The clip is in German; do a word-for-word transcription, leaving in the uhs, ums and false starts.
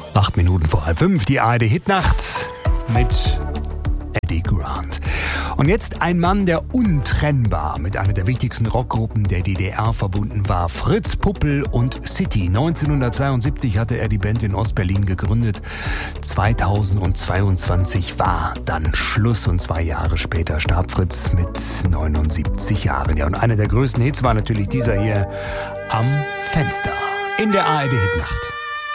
Acht Minuten vor halb fünf, die A R D-Hitnacht mit Eddie Grant. Und jetzt ein Mann, der untrennbar mit einer der wichtigsten Rockgruppen der D D R verbunden war. Fritz Puppel und City. neunzehnhundertzweiundsiebzig hatte er die Band in Ostberlin gegründet. zweitausendzweiundzwanzig war dann Schluss und zwei Jahre später starb Fritz mit neunundsiebzig Jahren. Ja, und einer der größten Hits war natürlich dieser hier, Am Fenster, in der A R D-Hitnacht.